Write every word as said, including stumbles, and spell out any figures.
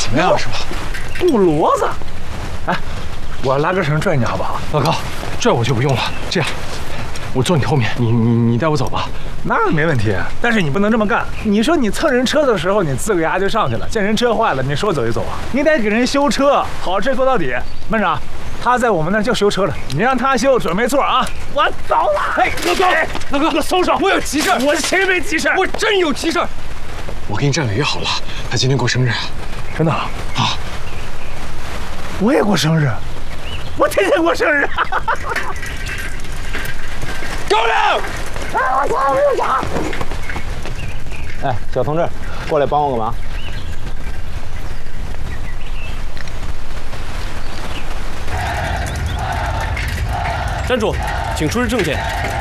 什么呀，师傅？ 布骡子。哎，我拉根绳拽你好不好？ 老高，拽我就不用了。这样，我坐你后面，你你你带我走吧。 那没问题，但是你不能这么干。你说你蹭人车的时候，你呲个牙就上去了，见人车坏了，你说走就走啊？你得给人修车，好事做到底。班长，他在我们那儿就修车了，你让他修准没错啊。我走了。哎，老高，老高，我松手！ 我有急事， 我谁没急事？ 我真有急事。我跟你战友约好了，他今天过生日。 真的？啊，我也过生日，我天天过生日。 高亮。 哎，我操！我有啥？ 哎，小同志，过来帮我个忙。 站住，请出示证件。